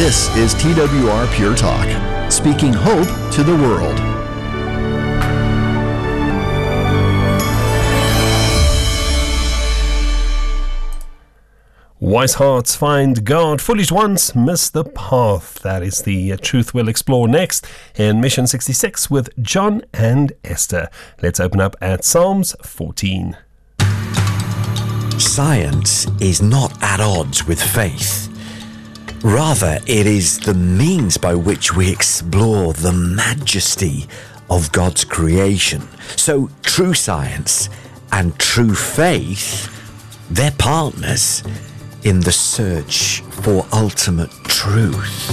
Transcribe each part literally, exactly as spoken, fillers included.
This is T W R Pure Talk, speaking hope to the world. Wise hearts find God, foolish ones miss the path. That is the truth we'll explore next in Mission sixty-six with John and Esther. Let's open up at Psalms fourteen. Science is not at odds with faith. Rather, it is the means by which we explore the majesty of God's creation. So, true science and true faith, they're partners in the search for ultimate truth.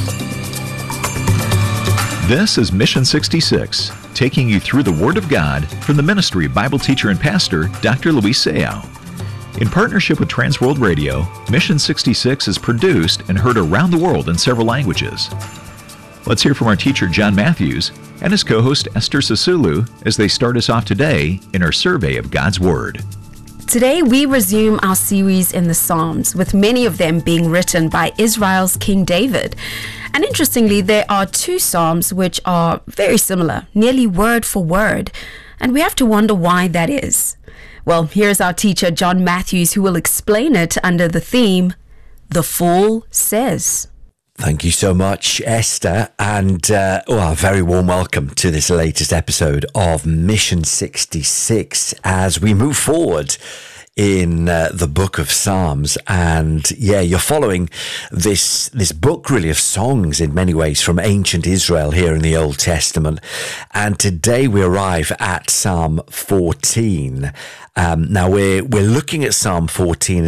This is Mission sixty-six, taking you through the Word of God from the ministry of Bible teacher and pastor, Doctor Luis Seiao. In partnership with Transworld Radio, Mission sixty-six is produced and heard around the world in several languages. Let's hear from our teacher, John Matthews, and his co-host, Esther Sisulu, as they start us off today in our survey of God's Word. Today we resume our series in the Psalms, with many of them being written by Israel's King David. And interestingly, there are two Psalms which are very similar, nearly word for word. And we have to wonder why that is. Well, here's our teacher, John Matthews, who will explain it under the theme, The Fool Says. Thank you so much, Esther, and uh, oh, a very warm welcome to this latest episode of Mission sixty-six as we move forward in uh, the book of Psalms. And yeah, you're following this this book really of songs in many ways from ancient Israel here in the Old Testament. And today we arrive at Psalm fourteen. Um, now we're we're looking at Psalm fourteen